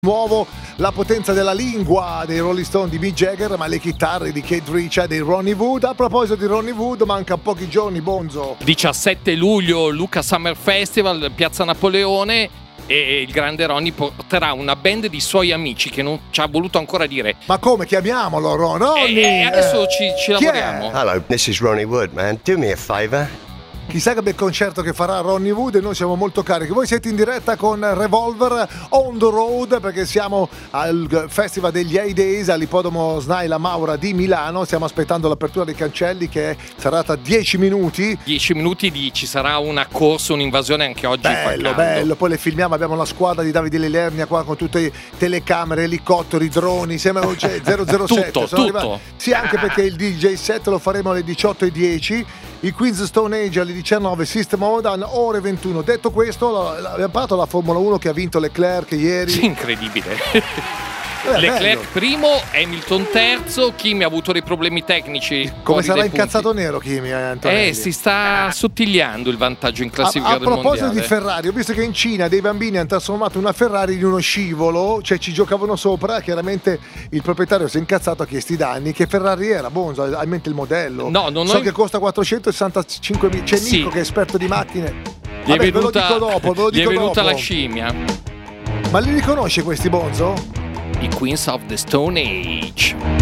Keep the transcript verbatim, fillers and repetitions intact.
Nuovo la potenza della lingua dei Rolling Stone di Mick Jagger, ma le chitarre di Keith Richards dei Ronnie Wood. A proposito di Ronnie Wood, manca pochi giorni, Bonzo. diciassette luglio, Lucca Summer Festival, Piazza Napoleone, e il grande Ronnie porterà una band di suoi amici che non ci ha voluto ancora dire. Ma come chiamiamolo, Ron? Ronnie? E, e adesso ci, ci Chi lavoriamo. è? Hello, this is Ronnie Wood, man. Do me a favor. Chissà che bel concerto che farà Ronnie Wood, e noi siamo molto carichi. Voi siete in diretta con Revolver on the road, perché siamo al Festival degli A Days all'Ippodromo Snai La Maura di Milano. Stiamo aspettando l'apertura dei cancelli, che sarà tra dieci minuti. dieci minuti di ci sarà una corsa, un'invasione anche oggi. Bello, bello. Poi le filmiamo, abbiamo la squadra di Davide Lilernia qua con tutte le telecamere, elicotteri, droni. Sembra cioè, zero zero sette. Tutto, Sono tutto. arrivati. Sì, anche perché il D J set lo faremo alle diciotto e dieci. I Queens Stone Age alle diciannove, System of a Down ore ventuno. Detto questo, abbiamo parlato della Formula uno che ha vinto Leclerc ieri. Sì, incredibile. Eh, Leclerc bello. primo, Hamilton terzo, Kimi ha avuto dei problemi tecnici. Come fuori sarà dai incazzato punti. nero Kimi, eh, Antonelli? Eh, si sta assottigliando il vantaggio in classifica a, a del proposito mondiale. di Ferrari, ho visto che in Cina dei bambini hanno trasformato una Ferrari in uno scivolo, cioè ci giocavano sopra. Chiaramente il proprietario si è incazzato, ha chiesto i danni. Che Ferrari era, Bonzo? Hai in mente il modello? No, non so ho- che costa quattrocentosessantacinque mila. C'è Sì. Nico che è esperto di macchine. Gli è Vabbè, ve lo venuta, dico dopo, ve lo gli è dico venuta dopo. la scimmia. Ma li riconosci questi, Bonzo? I Queens of the Stone Age.